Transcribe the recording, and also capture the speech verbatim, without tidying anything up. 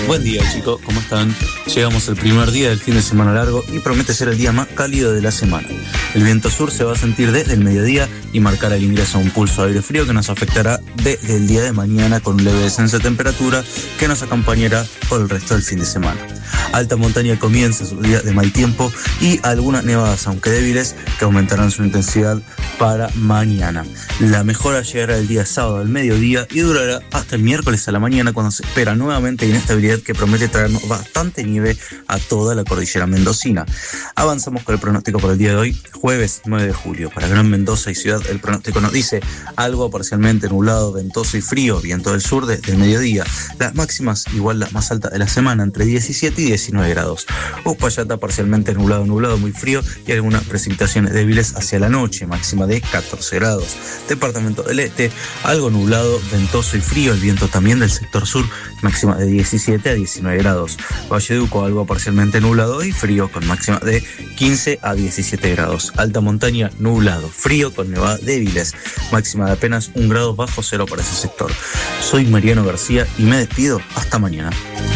Buen día, chicos, ¿cómo están? Llegamos al primer día del fin de semana largo y promete ser el día más cálido de la semana. El viento sur se va a sentir desde el mediodía y marcará el ingreso a un pulso de aire frío que nos afectará desde el día de mañana con un leve descenso de temperatura que nos acompañará por el resto del fin de semana. Alta montaña comienza su día de mal tiempo y algunas nevadas, aunque débiles, que aumentarán su intensidad para mañana. La mejora llegará el día sábado al mediodía y durará hasta el miércoles a la mañana, cuando se espera nuevamente inestabilidad que promete traernos bastante nieve a toda la cordillera mendocina. Avanzamos con el pronóstico para el día de hoy, jueves nueve de julio. Para Gran Mendoza y Ciudad, el pronóstico nos dice algo parcialmente nublado, ventoso y frío, viento del sur desde el mediodía. Las máximas, igual las más altas de la semana, entre diecisiete y diecinueve grados. Uspallata parcialmente nublado, nublado, muy frío y algunas precipitaciones débiles hacia la noche, máxima de catorce grados. Departamento del Este, algo nublado, ventoso y frío, el viento también del sector sur, máxima de diecisiete a diecinueve grados. Valleduco, algo parcialmente nublado y frío, con máxima de quince a diecisiete grados. Alta montaña, nublado, frío, con nevadas débiles, máxima de apenas un grado bajo cero para ese sector. Soy Mariano García y me despido hasta mañana.